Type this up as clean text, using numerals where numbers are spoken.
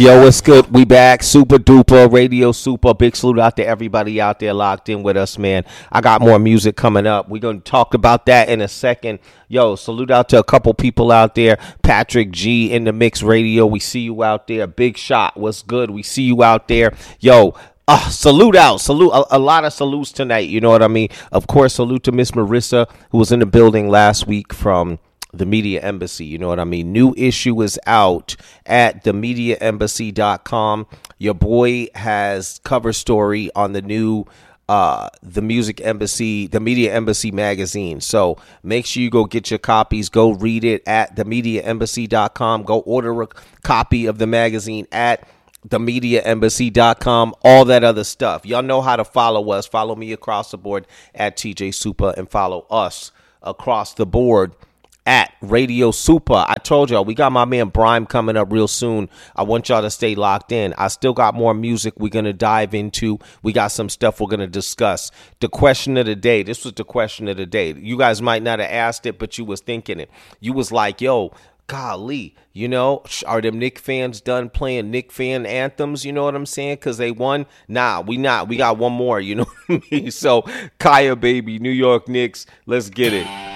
Yo, what's good? We back. Super duper radio super. Big salute out to everybody out there locked in with us, man. I got more music coming up. We're going to talk about that in a second. Yo, salute out to a couple people out there. Patrick G in the Mix Radio. We see you out there. Big Shot. What's good? We see you out there. Yo, salute out. Salute. A lot of salutes tonight. You know what I mean? Of course, salute to Miss Marissa, who was in the building last week from the Media Embassy. You know what I mean? New issue is out at themediaembassy.com. Your boy has cover story on the new the Media Embassy magazine. So make sure you go get your copies. Go read it at themediaembassy.com. Go order a copy of the magazine at themediaembassy.com. All that other stuff. Y'all know how to follow us. Follow me across the board at TJ Super, and follow us across the board at Radio Super. I told y'all, we got my man Brime coming up real soon. I want y'all to stay locked in. I still got more music we're going to dive into. We got some stuff we're going to discuss. The question of the day. This was the question of the day. You guys might not have asked it, but you was thinking it. You was like, yo, golly, you know, are them Knick fans done playing Knick fan anthems? You know what I'm saying? Because they won? Nah, we not. We got one more, you know what I mean? So, Kaya, baby, New York Knicks, let's get it.